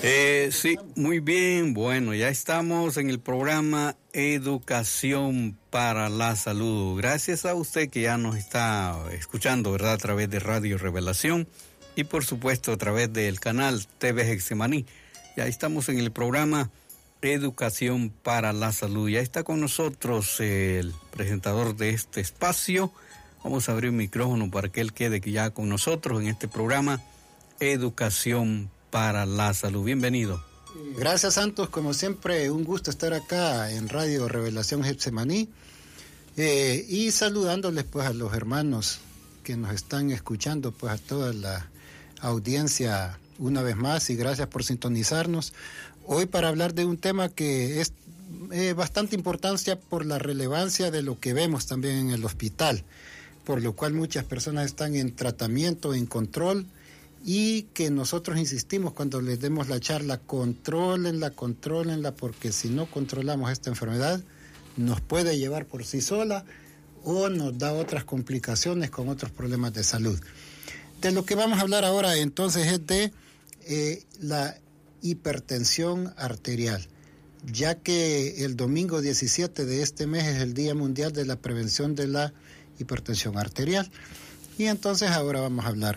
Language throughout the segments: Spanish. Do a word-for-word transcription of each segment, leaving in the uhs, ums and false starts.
Eh, sí, muy bien. Bueno, ya estamos en el programa Educación para la Salud. Gracias a usted que ya nos está escuchando, ¿verdad? A través de Radio Revelación y por supuesto a través del canal T V Getsemaní. Ya estamos en el programa Educación para la Salud. Ya está con nosotros el presentador de este espacio. Vamos a abrir el micrófono para que él quede ya con nosotros en este programa Educación para la Salud. Bienvenido. Gracias, Santos. Como siempre, un gusto estar acá en Radio Revelación Getsemaní eh, y saludándoles pues a los hermanos que nos están escuchando, pues a toda la audiencia una vez más, y gracias por sintonizarnos hoy para hablar de un tema que es eh, bastante importancia por la relevancia de lo que vemos también en el hospital, por lo cual muchas personas están en tratamiento, en control, y que nosotros insistimos cuando les demos la charla, contrólenla, contrólenla, porque si no controlamos esta enfermedad, nos puede llevar por sí sola o nos da otras complicaciones con otros problemas de salud. De lo que vamos a hablar ahora entonces es de eh, la hipertensión arterial, ya que el domingo diecisiete de este mes es el Día Mundial de la Prevención de la Hipertensión Arterial. Y entonces ahora vamos a hablar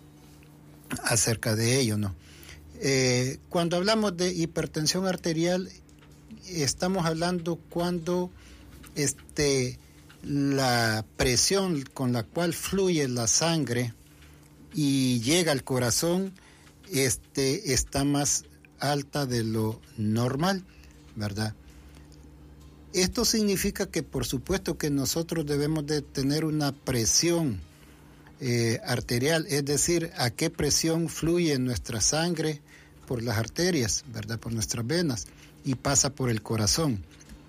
acerca de ello, ¿no? Eh, cuando hablamos de hipertensión arterial, estamos hablando cuando este, la presión con la cual fluye la sangre y llega al corazón este, está más alta de lo normal, ¿verdad? Esto significa que por supuesto que nosotros debemos de tener una presión Eh, arterial, es decir, a qué presión fluye nuestra sangre por las arterias, ¿verdad? Por nuestras venas, y pasa por el corazón.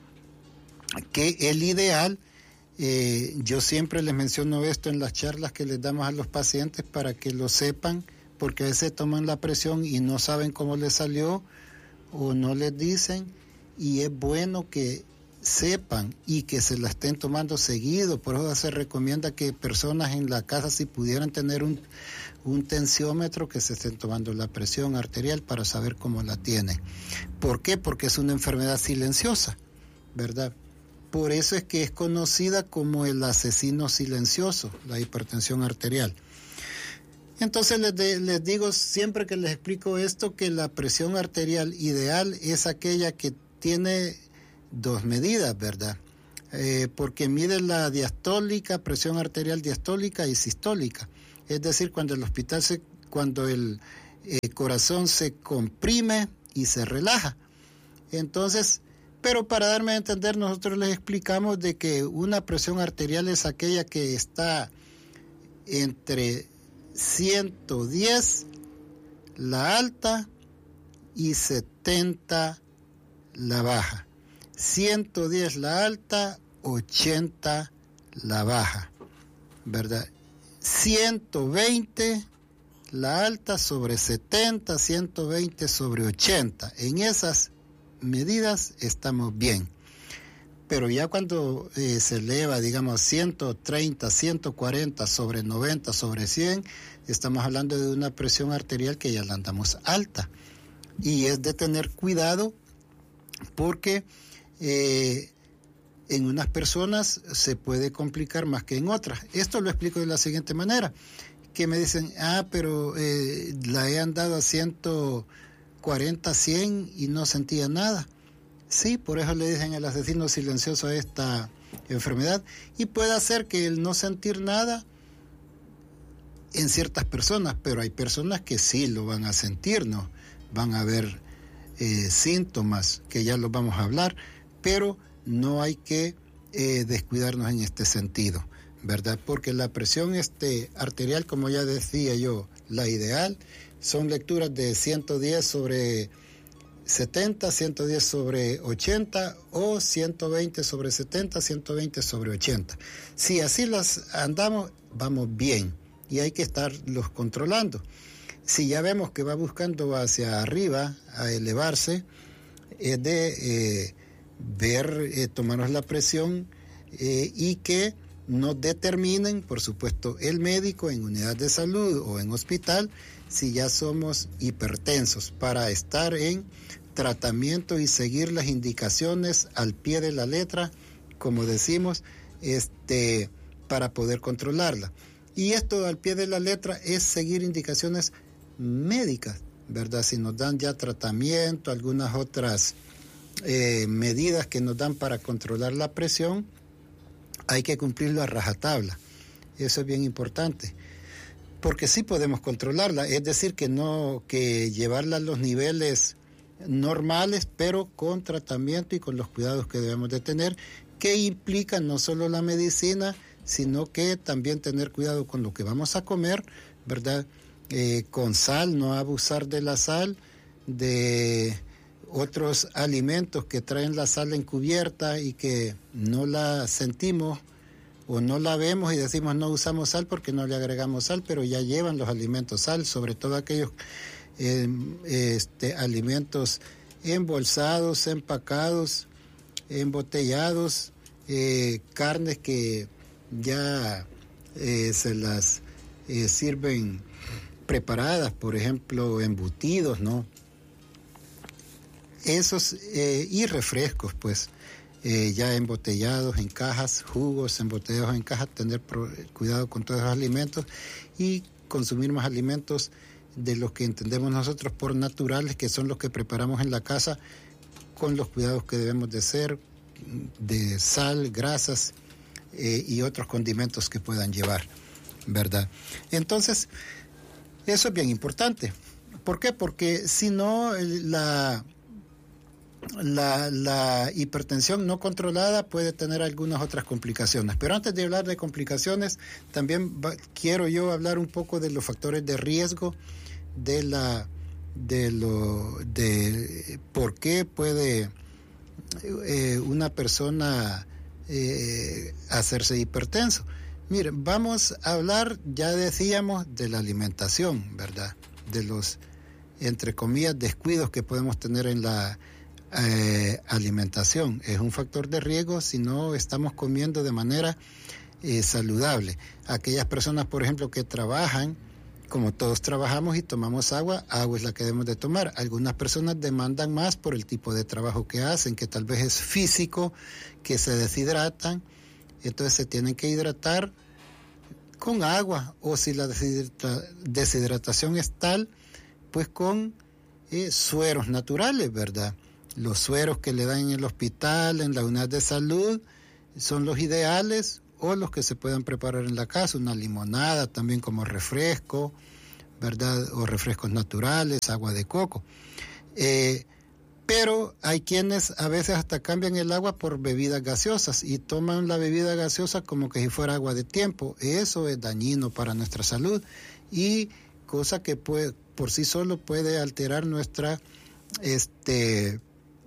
Que el ideal, eh, yo siempre les menciono esto en las charlas que les damos a los pacientes para que lo sepan, porque a veces toman la presión y no saben cómo les salió o no les dicen, y es bueno que sepan y que se la estén tomando seguido. Por eso se recomienda que personas en la casa, si pudieran tener un, un tensiómetro, que se estén tomando la presión arterial para saber cómo la tienen. ¿Por qué? Porque es una enfermedad silenciosa, ¿verdad? Por eso es que es conocida como el asesino silencioso, la hipertensión arterial. Entonces les, de, les digo siempre que les explico esto, que la presión arterial ideal es aquella que tiene dos medidas, ¿verdad? Eh, porque mide la diastólica, presión arterial diastólica y sistólica. Es decir, cuando el hospital se, cuando el eh, corazón se comprime y se relaja. Entonces, pero para darme a entender, nosotros les explicamos de que una presión arterial es aquella que está entre ciento diez la alta y setenta la baja. ciento diez la alta, ochenta la baja, ¿verdad? ciento veinte la alta sobre setenta, ciento veinte sobre ochenta. En esas medidas estamos bien. Pero ya cuando eh, se eleva, digamos, ciento treinta, ciento cuarenta sobre noventa, sobre cien, estamos hablando de una presión arterial que ya la andamos alta. Y es de tener cuidado porque Eh, en unas personas se puede complicar más que en otras. Esto lo explico de la siguiente manera, que me dicen, ah, pero eh, la he andado a ciento cuarenta, cien y no sentía nada. Sí, por eso le dicen el asesino silencioso a esta enfermedad, y puede hacer que el no sentir nada en ciertas personas, pero hay personas que sí lo van a sentir, ¿no? Van a haber eh, síntomas que ya los vamos a hablar, pero no hay que eh, descuidarnos en este sentido, ¿verdad? Porque la presión este, arterial, como ya decía yo, la ideal, son lecturas de ciento diez sobre setenta, ciento diez sobre ochenta o ciento veinte sobre setenta, ciento veinte sobre ochenta. Si así las andamos, vamos bien y hay que estarlos controlando. Si ya vemos que va buscando hacia arriba, a elevarse, es de eh, ver, eh, tomarnos la presión eh, y que nos determinen, por supuesto, el médico en unidad de salud o en hospital, si ya somos hipertensos, para estar en tratamiento y seguir las indicaciones al pie de la letra, como decimos, este, para poder controlarla. Y esto al pie de la letra es seguir indicaciones médicas, ¿verdad? Si nos dan ya tratamiento, algunas otras eh, medidas que nos dan para controlar la presión, hay que cumplirlo a rajatabla. Eso es bien importante, porque sí podemos controlarla, es decir, que no, que llevarla a los niveles normales, pero con tratamiento y con los cuidados que debemos de tener, que implica no solo la medicina, sino que también tener cuidado con lo que vamos a comer, ¿verdad? Eh, con sal, no abusar de la sal, de otros alimentos que traen la sal encubierta y que no la sentimos o no la vemos y decimos no usamos sal porque no le agregamos sal, pero ya llevan los alimentos sal, sobre todo aquellos eh, este, alimentos embolsados, empacados, embotellados, eh, carnes que ya eh, se las eh, sirven preparadas, por ejemplo, embutidos, ¿no? Esos eh, y refrescos, pues, eh, ya embotellados en cajas, jugos embotellados en cajas, tener pro, cuidado con todos esos alimentos y consumir más alimentos de los que entendemos nosotros por naturales, que son los que preparamos en la casa, con los cuidados que debemos de hacer, de sal, grasas eh, y otros condimentos que puedan llevar, ¿verdad? Entonces, eso es bien importante. ¿Por qué? Porque si no, la, la, la hipertensión no controlada puede tener algunas otras complicaciones. Pero antes de hablar de complicaciones, también va, quiero yo hablar un poco de los factores de riesgo, de la de lo de por qué puede eh, una persona eh, hacerse hipertenso. Miren, vamos a hablar, ya decíamos, de la alimentación, ¿verdad? De los, entre comillas, descuidos que podemos tener en la eh, alimentación. Es un factor de riesgo si no estamos comiendo de manera eh, saludable. Aquellas personas, por ejemplo, que trabajan, como todos trabajamos y tomamos agua, agua es la que debemos de tomar. Algunas personas demandan más por el tipo de trabajo que hacen, que tal vez es físico, que se deshidratan, entonces se tienen que hidratar con agua, o si la deshidrata, deshidratación es tal, pues con eh, sueros naturales, ¿verdad? Los sueros que le dan en el hospital, en la unidad de salud, son los ideales, o los que se puedan preparar en la casa, una limonada también como refresco, ¿verdad? O refrescos naturales, agua de coco. Eh, pero hay quienes a veces hasta cambian el agua por bebidas gaseosas y toman la bebida gaseosa como que si fuera agua de tiempo. Eso es dañino para nuestra salud y cosa que puede, por sí solo puede alterar nuestra este,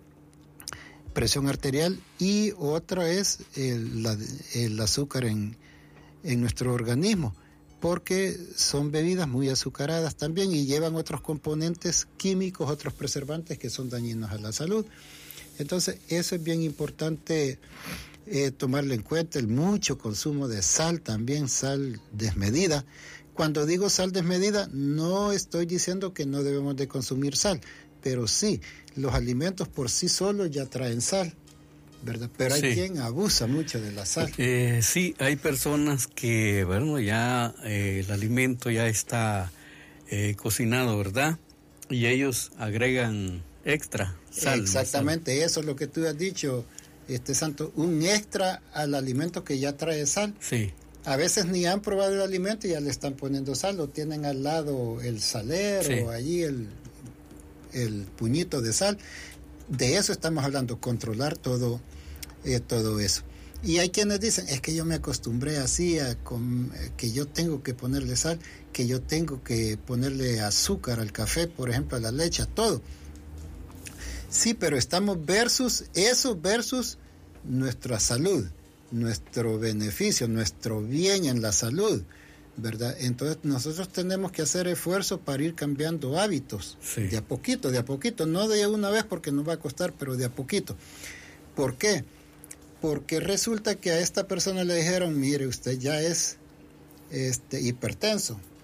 presión arterial, y otra es el, la, el azúcar en, en nuestro organismo, porque son bebidas muy azucaradas también y llevan otros componentes químicos, otros preservantes que son dañinos a la salud. Entonces, eso es bien importante eh, tomarlo en cuenta, el mucho consumo de sal también, sal desmedida. Cuando digo sal desmedida, no estoy diciendo que no debemos de consumir sal, pero sí, los alimentos por sí solos ya traen sal, ¿verdad? Pero hay sí. quien abusa mucho de la sal. Eh, sí, hay personas que, bueno, ya eh, el alimento ya está eh, cocinado, ¿verdad? Y ellos agregan extra sal. Exactamente, sal. Eso es lo que tú has dicho, este Santo, un extra al alimento que ya trae sal. Sí. A veces ni han probado el alimento y ya le están poniendo sal, o tienen al lado el salero, sí. o allí el, el puñito de sal. De eso estamos hablando, controlar todo, eh, todo eso. Y hay quienes dicen, es que yo me acostumbré así, a con, eh, que yo tengo que ponerle sal, que yo tengo que ponerle azúcar al café, por ejemplo, a la leche, a todo. Sí, pero estamos versus, eso versus nuestra salud, nuestro beneficio, nuestro bien en la salud, ¿verdad? Entonces nosotros tenemos que hacer esfuerzo para ir cambiando hábitos, sí. de a poquito, de a poquito, no de una vez porque nos va a costar, pero de a poquito. ¿Por qué? Porque resulta que a esta persona le dijeron, mire, usted ya es este, hipertenso,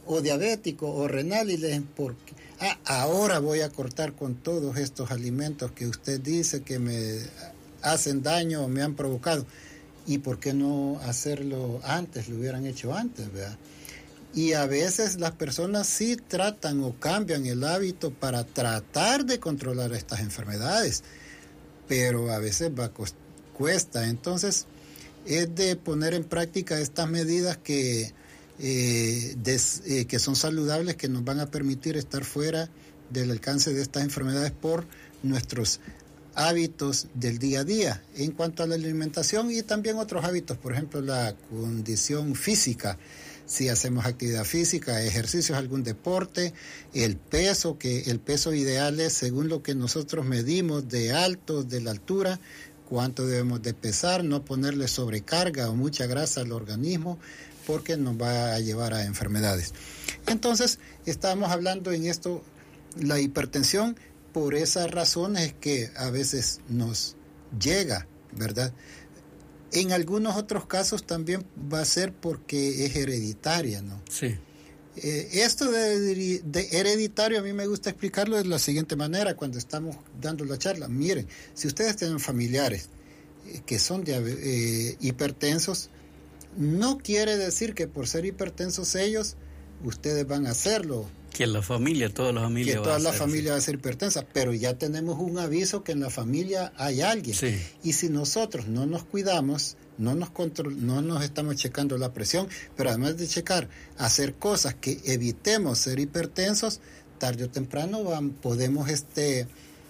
o diabético o renal y le dicen, ¿por qué? Ah, ahora voy a cortar con todos estos alimentos que usted dice que me hacen daño o me han provocado. ¿Y por qué no hacerlo antes? Lo hubieran hecho antes, ¿verdad? Y a veces las personas sí tratan o cambian el hábito para tratar de controlar estas enfermedades, pero a veces va cuesta. Entonces, es de poner en práctica estas medidas que Eh, des, eh, que son saludables, que nos van a permitir estar fuera del alcance de estas enfermedades por nuestros hábitos del día a día en cuanto a la alimentación y también otros hábitos, por ejemplo la condición física, si hacemos actividad física, ejercicios, algún deporte, el peso, que el peso ideal es según lo que nosotros medimos de alto, de la altura, cuánto debemos de pesar, no ponerle sobrecarga o mucha grasa al organismo, porque nos va a llevar a enfermedades. Entonces, estamos hablando en esto, la hipertensión, por esas razones que a veces nos llega, ¿verdad? En algunos otros casos también va a ser porque es hereditaria, ¿no? Sí. Eh, esto de, de hereditario a mí me gusta explicarlo de la siguiente manera cuando estamos dando la charla. Miren, si ustedes tienen familiares eh, que son de, eh, hipertensos, no quiere decir que por ser hipertensos ellos, ustedes van a hacerlo. Que la familia, toda la familia que va toda a la ser, familia sí. va a ser hipertensa, pero ya tenemos un aviso que en la familia hay alguien. Sí. Y si nosotros no nos cuidamos, no nos control, no nos estamos checando la presión, pero además de checar, hacer cosas que evitemos ser hipertensos, tarde o temprano van, podemos este,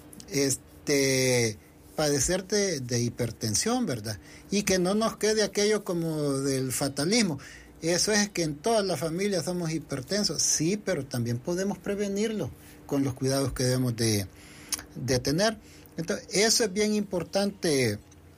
este padecer de, de hipertensión, ¿verdad? Y que no nos quede aquello como del fatalismo. Eso es que en todas las familias somos hipertensos. Sí, pero también podemos prevenirlo con los cuidados que debemos de, de tener. Entonces, eso es bien importante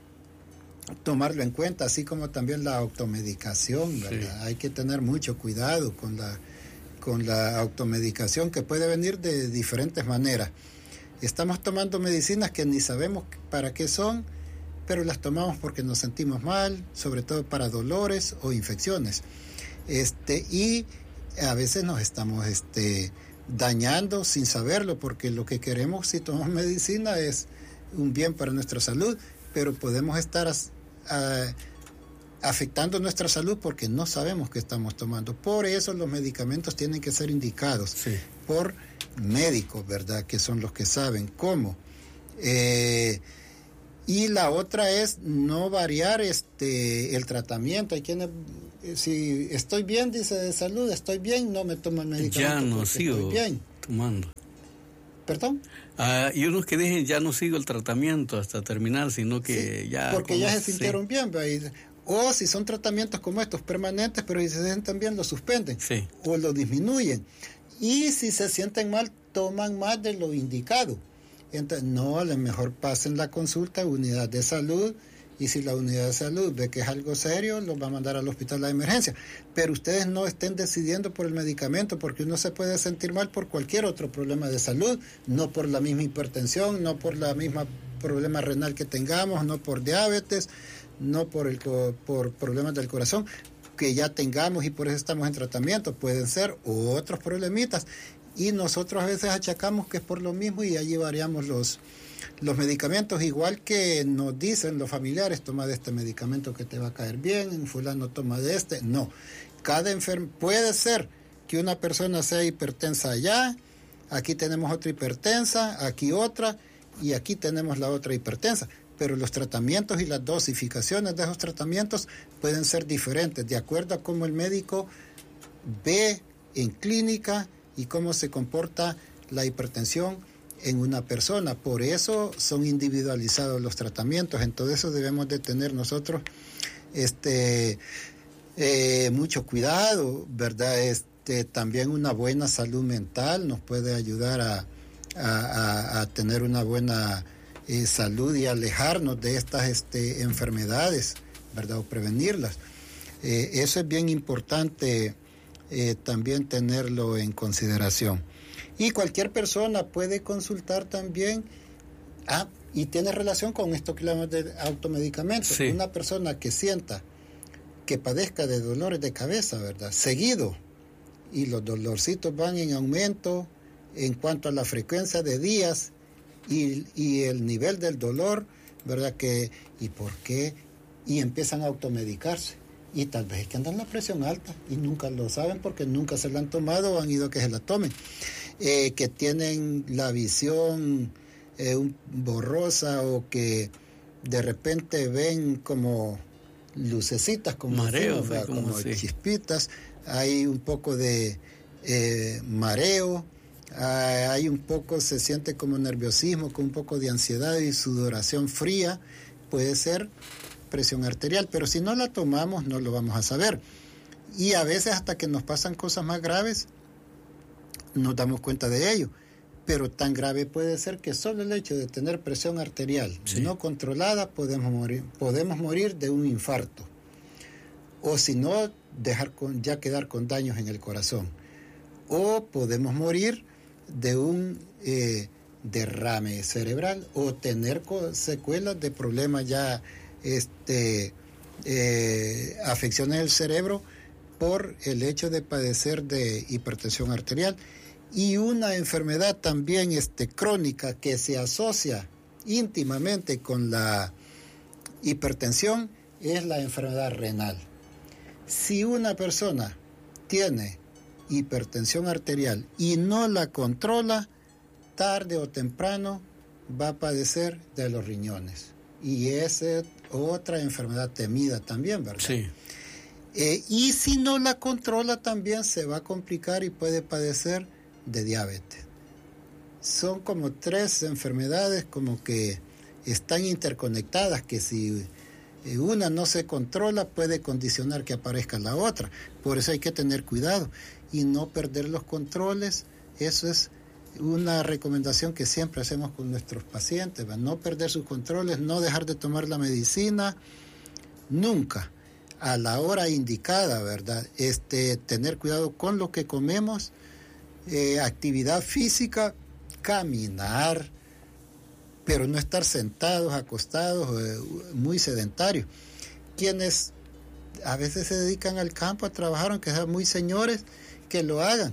tomarlo en cuenta, así como también la automedicación, ¿verdad? Sí. Hay que tener mucho cuidado con la, con la automedicación, que puede venir de diferentes maneras. Estamos tomando medicinas que ni sabemos para qué son, pero las tomamos porque nos sentimos mal, sobre todo para dolores o infecciones. Este, y a veces nos estamos este, dañando sin saberlo, porque lo que queremos si tomamos medicina es un bien para nuestra salud, pero podemos estar a, a, afectando nuestra salud porque no sabemos qué estamos tomando. Por eso los medicamentos tienen que ser indicados sí. por médicos, ¿verdad? Que son los que saben cómo. Eh, y la otra es no variar este el tratamiento. Hay quienes, si estoy bien, dice de salud, estoy bien, no me tomo el medicamento. Ya no sigo estoy bien. tomando. ¿Perdón? Ah, y unos que dicen ya no sigo el tratamiento hasta terminar, sino que sí, ya... porque como, ya se sintieron sí. bien, ¿verdad? O si son tratamientos como estos permanentes, pero si se sienten bien, los suspenden sí. o lo disminuyen. Y si se sienten mal, toman más de lo indicado. Entonces, no, a lo mejor pasen la consulta a unidad de salud, y si la unidad de salud ve que es algo serio, los va a mandar al hospital de emergencia. Pero ustedes no estén decidiendo por el medicamento, porque uno se puede sentir mal por cualquier otro problema de salud, no por la misma hipertensión, no por la misma problema renal que tengamos, no por diabetes, no por, el, por problemas del corazón que ya tengamos y por eso estamos en tratamiento. Pueden ser otros problemitas y nosotros a veces achacamos que es por lo mismo y allí variamos los, los medicamentos, igual que nos dicen los familiares, toma de este medicamento que te va a caer bien, fulano toma de este. No, cada enfermo, puede ser que una persona sea hipertensa allá, aquí tenemos otra hipertensa, aquí otra y aquí tenemos la otra hipertensa. Pero los tratamientos y las dosificaciones de esos tratamientos pueden ser diferentes de acuerdo a cómo el médico ve en clínica y cómo se comporta la hipertensión en una persona. Por eso son individualizados los tratamientos. Entonces eso debemos de tener nosotros este, eh, mucho cuidado, ¿verdad? Este, también una buena salud mental nos puede ayudar a, a, a, a tener una buena Eh, salud y alejarnos de estas este, enfermedades, ¿verdad? O prevenirlas. Eh, eso es bien importante eh, también tenerlo en consideración. Y cualquier persona puede consultar también, ah, y tiene relación con esto que hablamos de automedicamentos. Sí. Una persona que sienta que padezca de dolores de cabeza, ¿verdad? Seguido, y los dolorcitos van en aumento en cuanto a la frecuencia de días y, y el nivel del dolor, ¿verdad? Que, ¿y por qué? Y empiezan a automedicarse. Y tal vez es que andan la presión alta y nunca lo saben porque nunca se la han tomado o han ido a que se la tomen. Eh, que tienen la visión eh, un, borrosa o que de repente ven como lucecitas, como, mareo, decimos, como, como sí. chispitas. Hay un poco de eh, mareo, hay un poco, se siente como nerviosismo, con un poco de ansiedad y sudoración fría. Puede ser presión arterial, pero si no la tomamos no lo vamos a saber. Y a veces hasta que nos pasan cosas más graves, nos damos cuenta de ello. Pero tan grave puede ser que solo el hecho de tener presión arterial sí. no controlada podemos morir, podemos morir de un infarto. O si no, dejar con, ya quedar con daños en el corazón. O podemos morir de un eh, derrame cerebral o tener secuelas de problemas ya, este, eh, afecciones del cerebro por el hecho de padecer de hipertensión arterial. Y una enfermedad también este, crónica que se asocia íntimamente con la hipertensión es la enfermedad renal. Si una persona tiene hipertensión arterial y no la controla, tarde o temprano va a padecer de los riñones. Y esa es otra enfermedad temida también, ¿verdad? Sí. Eh, y si no la controla también se va a complicar y puede padecer de diabetes. Son como tres enfermedades como que están interconectadas, que si una no se controla puede condicionar que aparezca la otra. Por eso hay que tener cuidado y no perder los controles. Eso es una recomendación que siempre hacemos con nuestros pacientes, ¿va? No perder sus controles, no dejar de tomar la medicina nunca, a la hora indicada, ¿verdad? Este, tener cuidado con lo que comemos, eh, actividad física, caminar, pero no estar sentados, acostados, eh, muy sedentarios. Quienes a veces se dedican al campo a trabajar, aunque sean muy señores, que lo hagan.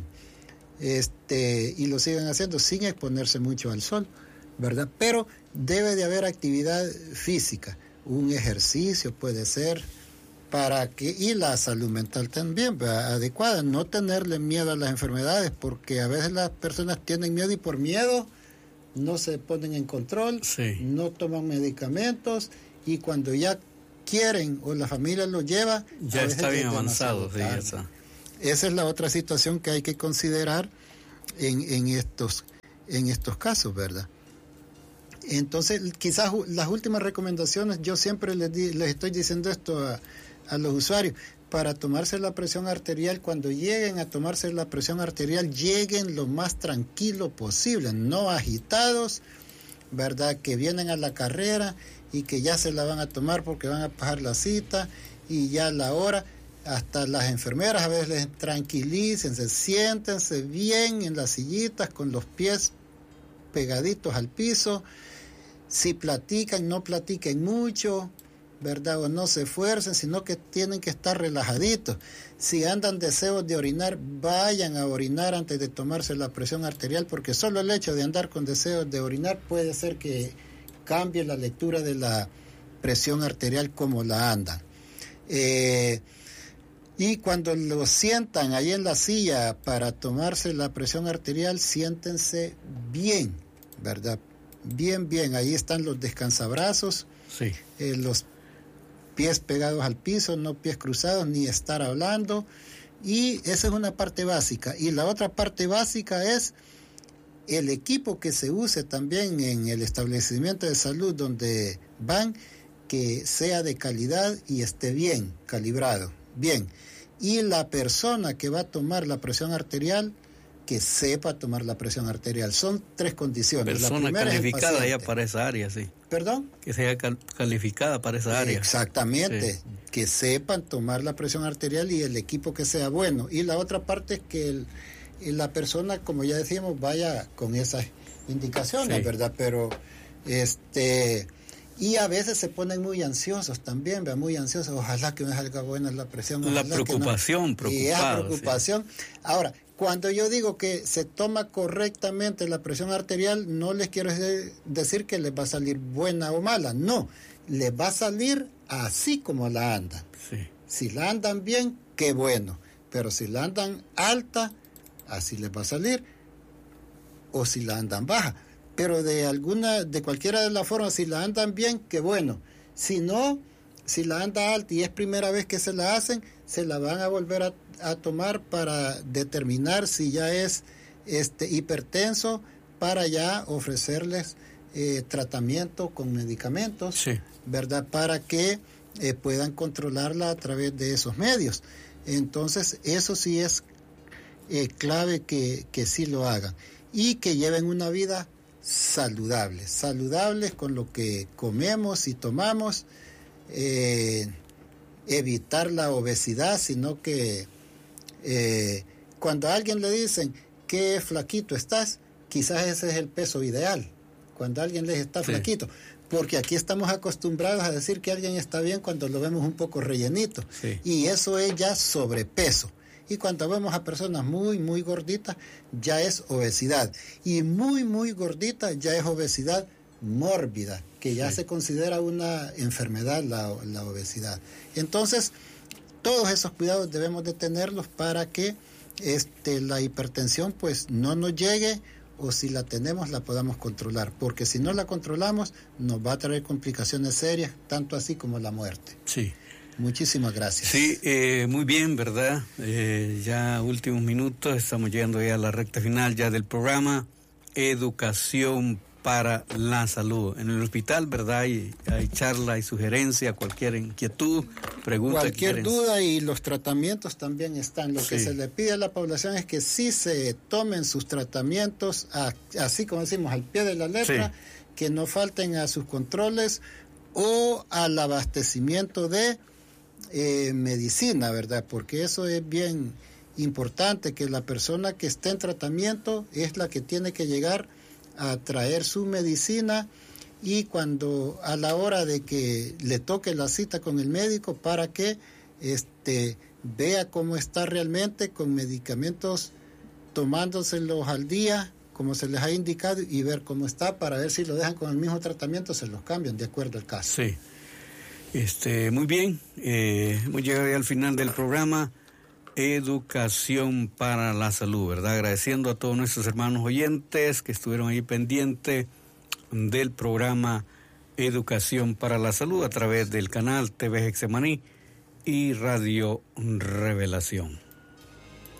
Este, y lo sigan haciendo sin exponerse mucho al sol, ¿verdad? Pero debe de haber actividad física, un ejercicio puede ser, para que, y la salud mental también, ¿verdad? Adecuada, no tenerle miedo a las enfermedades, porque a veces las personas tienen miedo y por miedo no se ponen en control, sí. no toman medicamentos y cuando ya quieren o la familia lo lleva, ya está bien avanzado, sí, ya está. Esa es la otra situación que hay que considerar en, en, estos, en estos casos, ¿verdad? Entonces, quizás las últimas recomendaciones, yo siempre les, di, les estoy diciendo esto a, a los usuarios, para tomarse la presión arterial, cuando lleguen a tomarse la presión arterial, lleguen lo más tranquilo posible, no agitados, ¿verdad? Que vienen a la carrera y que ya se la van a tomar porque van a pasar la cita y ya la hora. Hasta las enfermeras a veces les tranquilícense, siéntense bien en las sillitas con los pies pegaditos al piso. Si platican, no platiquen mucho, ¿verdad? O no se esfuercen, sino que tienen que estar relajaditos. Si andan deseos de orinar, vayan a orinar antes de tomarse la presión arterial, porque solo el hecho de andar con deseos de orinar puede ser que cambie la lectura de la presión arterial como la andan. Eh, Y cuando lo sientan ahí en la silla para tomarse la presión arterial, siéntense bien, ¿verdad? Bien, bien. Ahí están los descansabrazos, sí. eh, los pies pegados al piso, no pies cruzados, ni estar hablando. Y esa es una parte básica. Y la otra parte básica es el equipo que se use también en el establecimiento de salud donde van, que sea de calidad y esté bien calibrado. Bien, y la persona que va a tomar la presión arterial, que sepa tomar la presión arterial. Son tres condiciones. Persona la calificada ya para esa área, sí. ¿Perdón? Que sea cal- calificada para esa área. Exactamente, sí. Que sepan tomar la presión arterial y el equipo que sea bueno. Y la otra parte es que el, la persona, como ya decíamos, vaya con esas indicaciones, sí. ¿verdad? Pero, este... Y a veces se ponen muy ansiosos también, ¿ve? Muy ansiosos, ojalá que me salga buena la presión. La preocupación, no. Y esa preocupación. Sí. Ahora, cuando yo digo que se toma correctamente la presión arterial, no les quiero decir que les va a salir buena o mala, no, les va a salir así como la andan. Sí. Si la andan bien, qué bueno, pero si la andan alta, así les va a salir, o si la andan baja. Pero de alguna, de cualquiera de las formas, si la andan bien, qué bueno. Si no, si la anda alta y es primera vez que se la hacen, se la van a volver a, a tomar para determinar si ya es este hipertenso, para ya ofrecerles eh, tratamiento con medicamentos, sí. ¿verdad? Para que eh, puedan controlarla a través de esos medios. Entonces, eso sí es eh, clave que, que sí lo hagan. Y que lleven una vida saludables, saludables con lo que comemos y tomamos, eh, evitar la obesidad, sino que eh, cuando a alguien le dicen qué flaquito estás, quizás ese es el peso ideal, cuando alguien les está sí. flaquito, porque aquí estamos acostumbrados a decir que alguien está bien cuando lo vemos un poco rellenito, sí. y eso es ya sobrepeso. Y cuando vemos a personas muy, muy gorditas, ya es obesidad. Y muy, muy gordita ya es obesidad mórbida, que ya sí. se considera una enfermedad la, la obesidad. Entonces, todos esos cuidados debemos de tenerlos para que este, la hipertensión pues no nos llegue, o si la tenemos la podamos controlar. Porque si no la controlamos, nos va a traer complicaciones serias, tanto así como la muerte. Sí. Muchísimas gracias. Sí, eh, muy bien, ¿verdad? Eh, ya últimos minutos, estamos llegando ya a la recta final ya del programa Educación para la Salud. En el hospital, ¿verdad? Hay, hay charla, hay sugerencia, cualquier inquietud, pregunta. Cualquier duda, y los tratamientos también están. Lo sí. que se le pide a la población es que sí se tomen sus tratamientos, a, así como decimos, al pie de la letra, sí. que no falten a sus controles o al abastecimiento de Eh, medicina, ¿verdad? Porque eso es bien importante, que la persona que esté en tratamiento es la que tiene que llegar a traer su medicina, y cuando a la hora de que le toque la cita con el médico, para que este vea cómo está realmente con medicamentos, tomándoselos al día como se les ha indicado, y ver cómo está, para ver si lo dejan con el mismo tratamiento, se los cambian de acuerdo al caso. Sí. Este, muy bien, eh, hemos llegado ya al final del programa Educación para la Salud, ¿verdad? Agradeciendo a todos nuestros hermanos oyentes que estuvieron ahí pendientes del programa Educación para la Salud a través del canal T V Getsemaní y Radio Revelación.